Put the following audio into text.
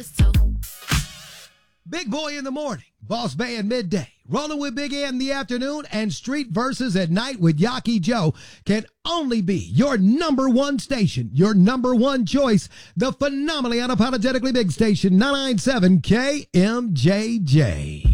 Big Boy in the morning, Boss Band midday, rolling with Big Ed in the afternoon, and Street Verses at night with Yaki Joe can only be your number one station, your number one choice, the phenomenally unapologetically big station, 997 KMJJ.